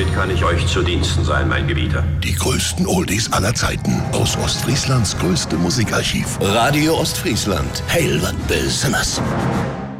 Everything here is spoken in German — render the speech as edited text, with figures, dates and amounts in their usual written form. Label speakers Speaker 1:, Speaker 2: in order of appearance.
Speaker 1: Womit kann ich euch zu Diensten sein, mein Gebieter?
Speaker 2: Die größten Oldies aller Zeiten aus Ostfrieslands größtem Musikarchiv.
Speaker 3: Radio Ostfriesland.
Speaker 2: Heil wat besonders.